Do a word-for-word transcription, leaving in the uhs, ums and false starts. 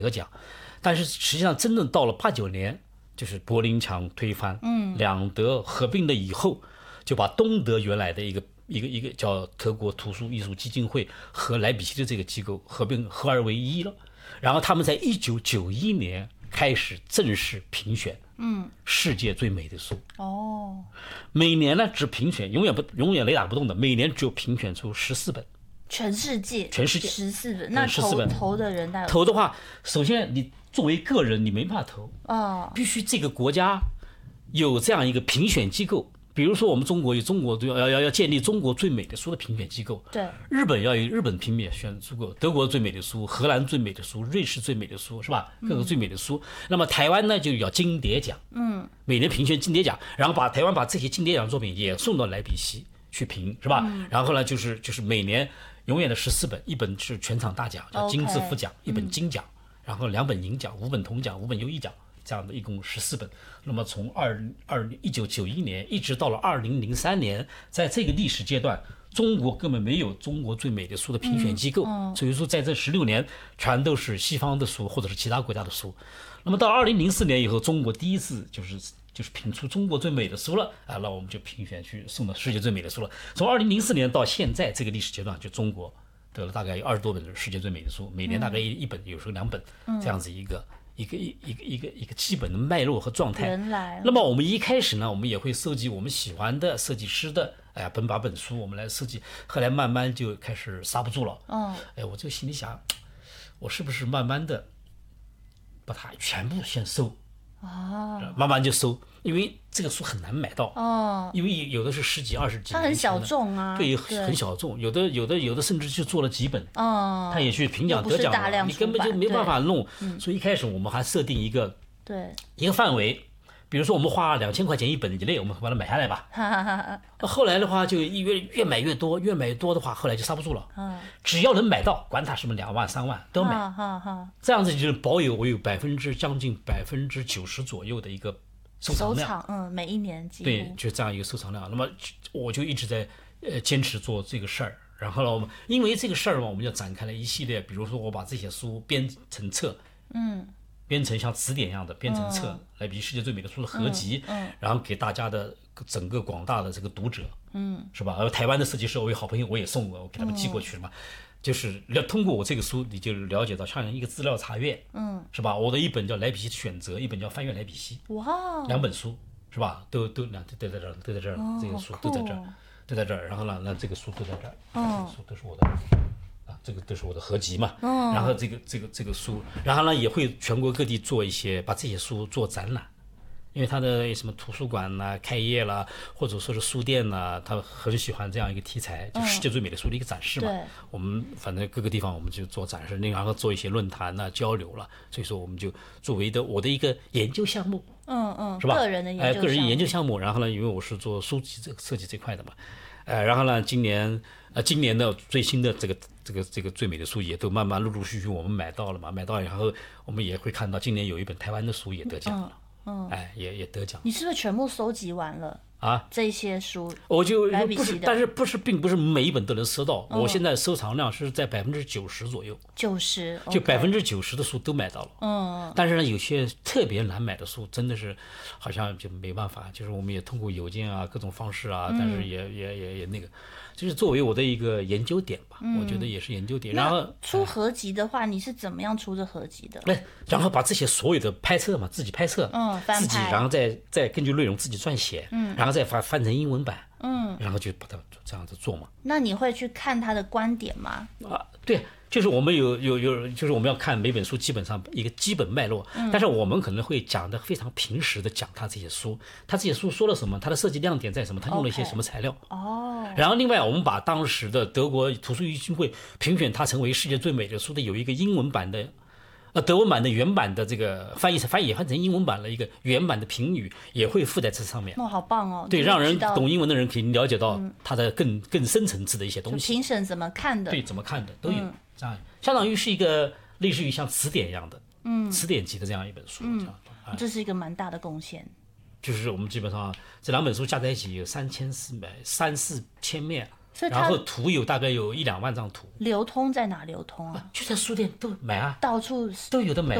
得奖。但是实际上真正到了八九年，就是柏林墙推翻，嗯，两德合并了以后，就把东德原来的一个一个一个叫德国图书艺术基金会和莱比锡的这个机构合并合二为一了。然后他们在一九九一年开始正式评选，嗯，世界最美的书。哦，每年呢只评选，永远不永远雷打不动的，每年只有评选出十四本。 全世界， 全世界十四本，那投本投的人大概投的话，首先你作为个人你没办法投， 哦， 必须这个国家有这样一个评选机构。比如说我们中国有中国要要要建立中国最美的书的评选机构， 对， 日本要有日本评选机构，德国最美的书，荷兰最美的书，瑞士最美的书，是吧？各个最美的书。嗯、那么台湾呢就要金蝶奖，嗯，每年评选金蝶奖，然后把台湾把这些金蝶奖作品也送到莱比锡去评，是吧？嗯、然后呢就是就是每年永远的十四本，一本是全场大奖叫金字副奖， Okay, 一本金奖，嗯、然后两本银奖，五本铜奖，五本优异奖。这样的一共十四本，那么从二二一九九一年一直到了二零零三年，在这个历史阶段，中国根本没有中国最美的书的评选机构，嗯嗯、所以说在这十六年全都是西方的书或者是其他国家的书。那么到二零零四年以后，中国第一次就是就是评出中国最美的书了啊，那我们就评选去送到世界最美的书了。从二零零四年到现在这个历史阶段，就中国得了大概有二十多本世界最美的书，每年大概一一本，有时候两本，这样子一个。一个一一个一个一个基本的脉络和状态。那么我们一开始呢，我们也会收集我们喜欢的设计师的，哎呀，本把本书我们来设计。后来慢慢就开始刹不住了。嗯，哎，我就心里想，我是不是慢慢的把它全部先收？哦，慢慢就收，因为这个书很难买到哦，因为有的是十几、二十几， 它很小众啊， 对，很小众，有的有的有的甚至就做了几本，哦，他也去评奖得奖了，你根本就没办法弄，所以一开始我们还设定一个对一个范围。比如说我们花两千块钱一本以内，我们把它买下来吧。后来的话就越越买越多，越买越多的话，后来就刹不住了。只要能买到，管它什么两万三万都买。这样子就是保有我有百分之将近百分之九十左右的一个收藏量。 收藏，嗯，每一年几乎对，就这样一个收藏量。那么我就一直在呃坚持做这个事儿。然后呢，我们因为这个事儿嘛，我们就展开了一系列，比如说我把这些书编成册，嗯。编成像词典一样的编成册，嗯、来比世界最美的书的合集，嗯嗯、然后给大家的整个广大的这个读者，嗯，是吧？而台湾的设计师，我有好朋友我也送过，我给他们寄过去了嘛。嗯、就是通过我这个书，你就了解到像一个资料查阅，嗯，是吧？我的一本叫《莱比锡选择》，一本叫《翻阅莱比锡》，哇，两本书是吧？都都两都在这儿，都在这儿，哦、这个书都在这儿，都在这儿。然后呢，那这个书都在这儿，哦、这个书都是我的。这个都是我的合集嘛，哦、然后这个这个这个书，然后呢也会全国各地做一些，把这些书做展览，因为他的什么图书馆呐、开业啦，或者说是书店呐，他很喜欢这样一个题材，就世界最美的书的一个展示嘛。嗯、我们反正各个地方我们就做展示，然后做一些论坛呐、交流了，所以说我们就作为的我的一个研究项目， 嗯嗯， 是吧？ 个人的研究项目， 哎，个人研究项目。然后呢，因为我是做书籍这个设计这块的嘛，呃，然后呢，今年呃今年的最新的这个。这个这个最美的书也都慢慢陆陆续续我们买到了嘛，买到然后我们也会看到今年有一本台湾的书也得奖了，嗯，嗯哎也也得奖。 你是不是全部收集完了啊？这些书我就不是，但是不是并不是每一本都能收到。嗯、我现在收藏量是在百分之九十左右， 九十就百分之九十的书都买到了。嗯，但是呢，有些特别难买的书，真的是好像就没办法，就是我们也通过邮件啊各种方式啊，嗯、但是也也也也那个。就是作为我的一个研究点吧，嗯、我觉得也是研究点。然后出合集的话，呃、你是怎么样出这合集的？ 哎，然后把这些所有的拍摄嘛，自己拍摄， 嗯， 自己，然后再再根据内容自己撰写，嗯，然后再翻翻成英文版，嗯，然后就把它这样子做嘛。 那你会去看他的观点吗？ 啊，对。就是我们有有有，就是我们要看每本书基本上一个基本脉络，嗯、但是我们可能会讲的非常平实的讲他这些书，他这些书说了什么，他的设计亮点在什么，他用了一些什么材料。哦。然后另外我们把当时的德国图书基金会评选它成为世界最美的书的有一个英文版的，呃德文版的原版的这个翻译翻译翻成英文版的一个原版的评语也会附在这上面。 哦，好棒哦！ 对，让人懂英文的人可以了解到它的更、嗯、更深层次的一些东西。 评审怎么看的？ 对，怎么看的都有。嗯这样相当于是一个类似于像词典一样的，嗯，词典级的这样一本书，嗯，这样、 哎、这是一个蛮大的贡献。 就是我们基本上这两本书加在一起有三千四百三四千面， 所以然后图有大概有一两万张图， 流通在哪流通啊？ 就在书店都买啊， 到处都有的买。